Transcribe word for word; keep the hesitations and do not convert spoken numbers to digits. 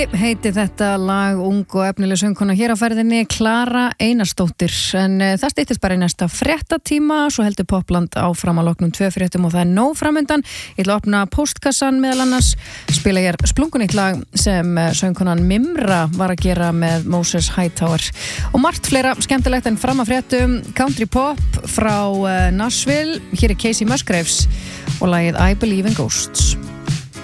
Heiti þetta lag ung og efnileg söngkona hér á ferðinni Klara Einarsdóttir en uh, það styttist bara í næsta fréttatíma svo heldur Popland áfram að loknum tvö fréttum og það er nóg framundan. Ég ætla að opna postkassan meðal annars spila hér splunkunýtt lag sem uh, söngkonan Mimra var að gera með Moses Hightower og margt fleira skemmtilegt en fram að fréttum country pop frá uh, Nashville. Hér er Casey Musgraves og lagið I Believe in Ghosts.